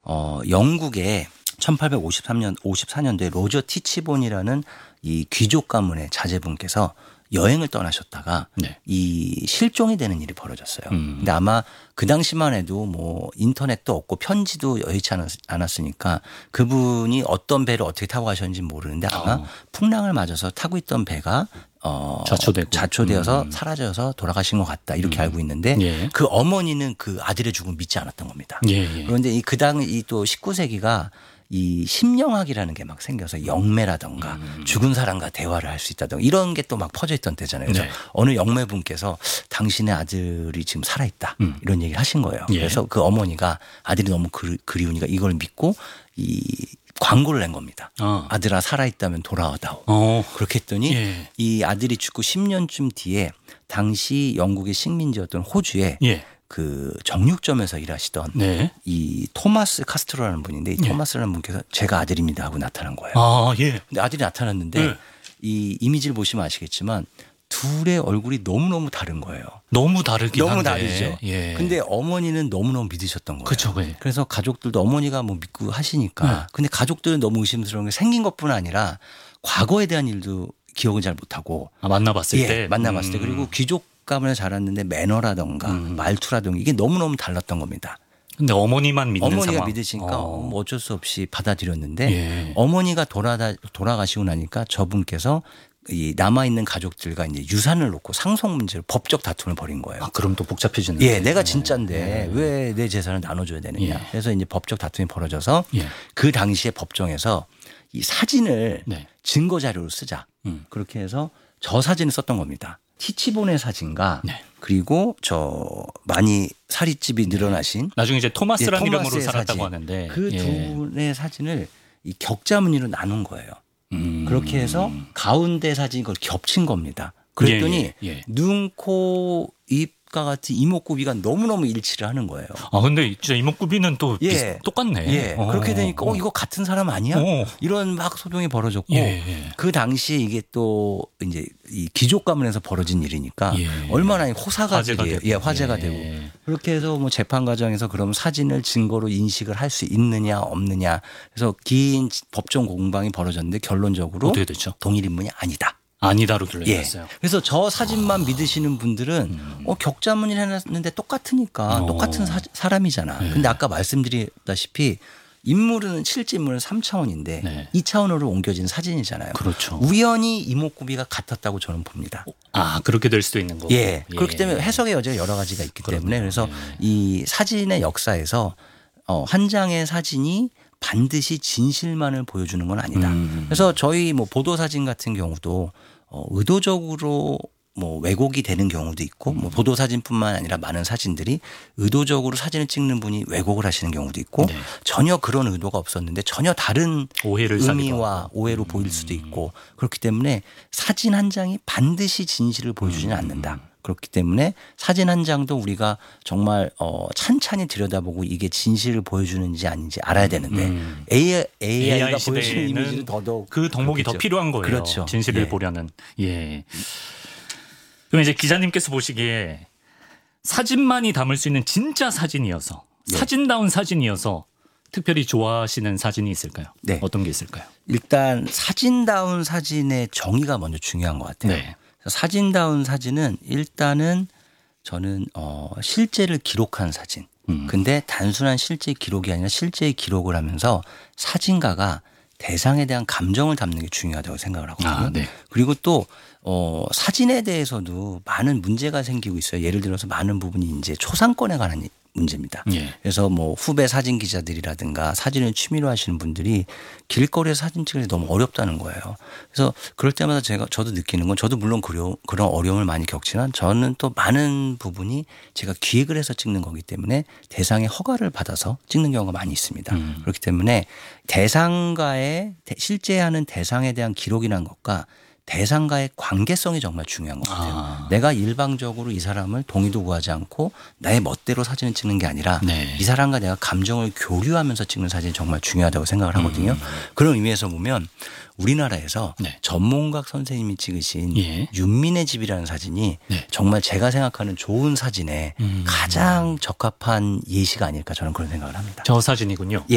영국의 1854년도에 로저 티치본이라는 이 귀족 가문의 자제분께서 여행을 떠나셨다가 네. 이 실종이 되는 일이 벌어졌어요. 근데 아마 그 당시만 해도 뭐 인터넷도 없고 편지도 여의치 않았으니까 그분이 어떤 배를 어떻게 타고 가셨는지 모르는데 아마 풍랑을 맞아서 타고 있던 배가 자초되어서 사라져서 돌아가신 것 같다 이렇게 알고 있는데 예. 그 어머니는 그 아들의 죽음을 믿지 않았던 겁니다. 예. 그런데 이 또 19세기가 이 심령학이라는 게 막 생겨서 영매라던가 죽은 사람과 대화를 할 수 있다던가 이런 게 또 막 퍼져 있던 때잖아요. 그래서 네. 어느 영매분께서 당신의 아들이 지금 살아있다 이런 얘기를 하신 거예요. 예. 그래서 그 어머니가 아들이 너무 그리우니까 이걸 믿고 이 광고를 낸 겁니다. 아들아 살아있다면 돌아와다오. 그렇게 했더니 예. 이 아들이 죽고 10년쯤 뒤에 당시 영국의 식민지였던 호주에 예. 그 정육점에서 일하시던 네. 이 토마스 카스트로라는 분인데 이 토마스라는 분께서 제가 아들입니다 하고 나타난 거예요. 예. 근데 아들이 나타났는데 네. 이 이미지를 보시면 아시겠지만 둘의 얼굴이 너무너무 다른 거예요. 너무 다르긴 너무 한데. 다르죠. 예. 근데 어머니는 너무너무 믿으셨던 거예요. 그쵸, 예. 그래서 가족들도 어머니가 뭐 믿고 하시니까 근데 가족들은 너무 의심스러운 게 생긴 것뿐 아니라 과거에 대한 일도 기억을 잘 못하고 만나봤을 때. 만나봤을 때 그리고 귀족 가문에 자랐는데 매너라던가 말투라던가 이게 너무너무 달랐던 겁니다. 근데 어머니만 믿는 어머니가 상황. 믿으시니까 뭐 어쩔 수 없이 받아들였는데 예. 어머니가 돌아가시고 나니까 저분께서 이 남아있는 가족들과 이제 유산을 놓고 상속 문제로 법적 다툼을 벌인 거예요. 그럼 또 복잡해지는. 예, 내가 진짜인데 왜 내 재산을 나눠줘야 되느냐. 예. 그래서 이제 법적 다툼이 벌어져서 예. 그 당시에 법정에서 이 사진을 네. 증거 자료로 쓰자. 그렇게 해서 저 사진을 썼던 겁니다. 티치본의 사진과 네. 그리고 저 많이 살이집이 늘어나신 나중에 이제 토마스라는 이름으로 토마스의 살았다고 사진. 하는데. 그 두 분의 사진을 이 격자 무늬로 나눈 거예요. 그렇게 해서 가운데 사진이 그걸 겹친 겁니다. 그랬더니 예. 눈, 코, 입과 같은 이목구비가 너무너무 일치를 하는 거예요. 근데 진짜 이목구비는 또 똑같네. 예. 그렇게 되니까 이거 같은 사람 아니야? 이런 막 소동이 벌어졌고 그 당시에 이게 또 이제 이 귀족 가문에서 벌어진 일이니까 얼마나 호사가 화제가 되고 그렇게 해서 뭐 재판 과정에서 그럼 사진을 증거로 인식을 할 수 있느냐 없느냐 그래서 긴 법정 공방이 벌어졌는데 결론적으로 어떻게 됐죠? 동일 인물이 아니다로 결론났어요. 그래서 저 사진만 믿으시는 분들은 격자문을 해놨는데 똑같으니까 똑같은 사람이잖아. 근데 아까 말씀드렸다시피 인물은 실제 인물은 3차원인데 2차원으로 옮겨진 사진이잖아요. 그렇죠. 우연히 이목구비가 같았다고 저는 봅니다. 그렇게 될 수도 있는 거고. 그렇기 때문에 해석의 여지가 여러 가지가 있기 때문에 그래서 이 사진의 역사에서 한 장의 사진이 반드시 진실만을 보여주는 건 아니다. 그래서 저희 뭐 보도 사진 같은 경우도 의도적으로 뭐 왜곡이 되는 경우도 있고 뭐 보도 사진뿐만 아니라 많은 사진들이 의도적으로 사진을 찍는 분이 왜곡을 하시는 경우도 있고 전혀 그런 의도가 없었는데 전혀 다른 의미와 오해로 보일 수도 있고 그렇기 때문에 사진 한 장이 반드시 진실을 보여주지는 않는다. 그렇기 때문에 사진 한 장도 우리가 정말 찬찬히 들여다보고 이게 진실을 보여주는지 아닌지 알아야 되는데 AI가 보여주는 이미지는 더더욱 그 덕목이 더 필요한 거예요. 그렇죠. 진실을 보려는. 그럼 이제 기자님께서 보시기에 사진만이 담을 수 있는 진짜 사진이어서 사진다운 사진이어서 특별히 좋아하시는 사진이 있을까요? 어떤 게 있을까요? 일단 사진다운 사진의 정의가 먼저 중요한 것 같아요. 사진다운 사진은 일단은 저는 실제를 기록한 사진. 근데 단순한 실제 기록이 아니라 실제의 기록을 하면서 사진가가 대상에 대한 감정을 담는 게 중요하다고 생각을 하거든요. 그리고 또 사진에 대해서도 많은 문제가 생기고 있어요. 예를 들어서 많은 부분이 이제 초상권에 관한 문제입니다. 그래서 뭐 후배 사진 기자들이라든가 사진을 취미로 하시는 분들이 길거리에서 사진 찍을 때 너무 어렵다는 거예요. 그래서 그럴 때마다 저도 느끼는 건 저도 물론 그런 어려움을 많이 겪지만 저는 또 많은 부분이 제가 기획을 해서 찍는 거기 때문에 대상의 허가를 받아서 찍는 경우가 많이 있습니다. 그렇기 때문에 대상과의 실제 하는 대상에 대한 기록이라는 것과 대상과의 관계성이 정말 중요한 것 같아요. 내가 일방적으로 이 사람을 동의도 구하지 않고 나의 멋대로 사진을 찍는 게 아니라 이 사람과 내가 감정을 교류하면서 찍는 사진이 정말 중요하다고 생각을 하거든요. 그런 의미에서 보면 우리나라에서 전문각 선생님이 찍으신 윤민의 집이라는 사진이 정말 제가 생각하는 좋은 사진에 가장 적합한 예시가 아닐까 저는 그런 생각을 합니다. 저 사진이군요.